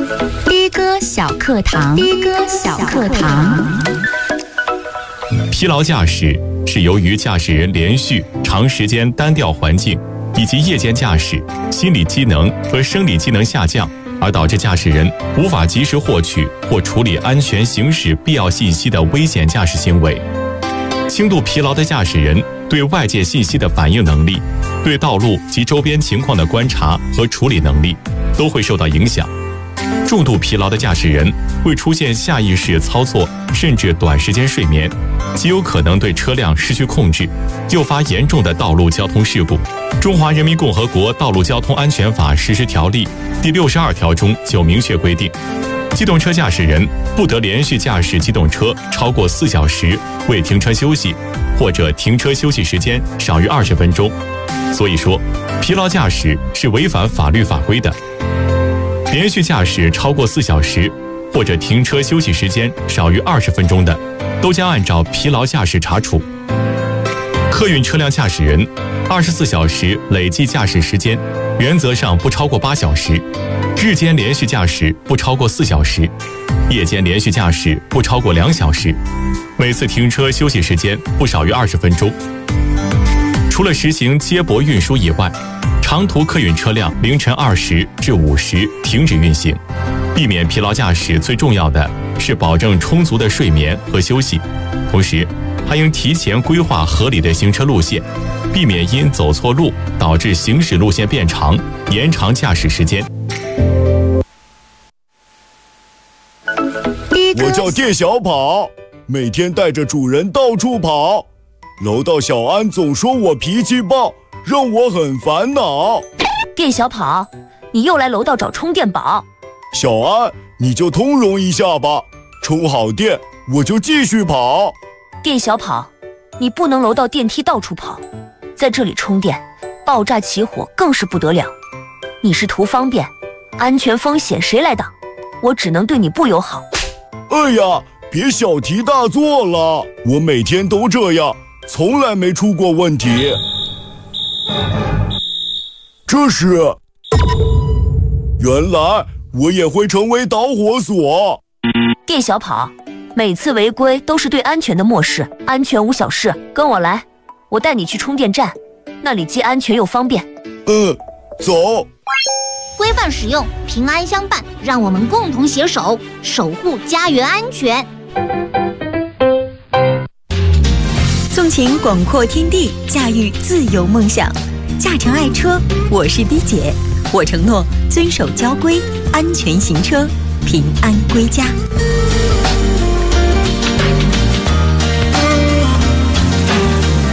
的哥小课堂，的哥小课堂。 疲劳驾驶是由于驾驶人连续长时间单调环境以及夜间驾驶，心理机能和生理机能下降，而导致驾驶人无法及时获取或处理安全行驶必要信息的危险驾驶行为。轻度疲劳的驾驶人对外界信息的反应能力，对道路及周边情况的观察和处理能力都会受到影响。重度疲劳的驾驶人会出现下意识操作甚至短时间睡眠，极有可能对车辆失去控制，诱发严重的道路交通事故。中华人民共和国道路交通安全法实施条例第62条中就明确规定，机动车驾驶人不得连续驾驶机动车超过4小时未停车休息，或者停车休息时间少于20分钟。所以说，疲劳驾驶是违反法律法规的。连续驾驶超过4小时或者停车休息时间少于20分钟的，都将按照疲劳驾驶查处。客运车辆驾驶人24小时累计驾驶时间原则上不超过8小时，日间连续驾驶不超过4小时，夜间连续驾驶不超过2小时，每次停车休息时间不少于20分钟。除了实行接驳运输以外，长途客运车辆凌晨20至5时停止运行。避免疲劳驾驶最重要的是保证充足的睡眠和休息，同时还应提前规划合理的行车路线，避免因走错路导致行驶路线变长，延长驾驶时间。 我叫店小跑，每天带着主人到处跑。楼道小安总说我脾气暴，让我很烦恼。 店小跑，你又来楼道找充电宝。 小安，你就通融一下吧，充好电我就继续跑。 店小跑，你不能楼道电梯到处跑，在这里充电，爆炸起火更是不得了。你是图方便，安全风险谁来挡？我只能对你不友好。 哎呀，别小题大做了，我每天都这样，从来没出过问题。这是，原来我也会成为导火索。 店小跑，每次违规都是对安全的漠视，安全无小事，跟我来，我带你去充电站，那里既安全又方便。 走。 规范使用，平安相伴，让我们共同携手，守护家园安全。 纵情广阔天地，驾驭自由梦想。驾乘爱车，我是滴姐，我承诺遵守交规，安全行车，平安归家。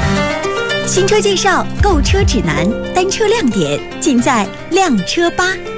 新车介绍、购车指南、单车亮点，尽在靓车吧。